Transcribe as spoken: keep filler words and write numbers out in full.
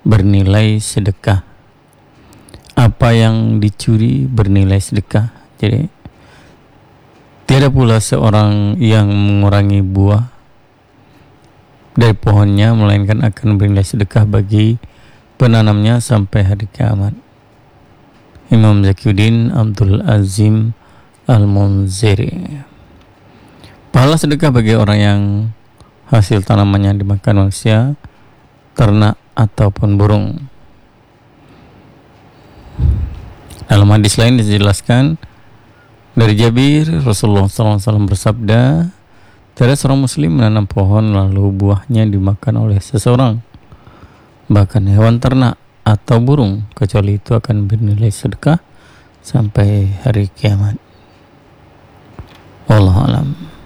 bernilai sedekah. Apa yang dicuri bernilai sedekah. Jadi tiada pula seorang yang mengurangi buah dari pohonnya melainkan akan bernilai sedekah bagi penanamnya sampai hari kiamat. Imam Zakiuddin Abdul Azim Al-Munziri. Pahala sedekah bagi orang yang hasil tanamannya dimakan manusia, ternak ataupun burung. Dalam hadis lain dijelaskan dari Jabir, Rasulullah shallallahu alaihi wasallam bersabda, tiada seorang muslim menanam pohon lalu buahnya dimakan oleh seseorang, bahkan hewan ternak atau burung, kecuali itu akan bernilai sedekah sampai hari kiamat. Wallahu a'lam.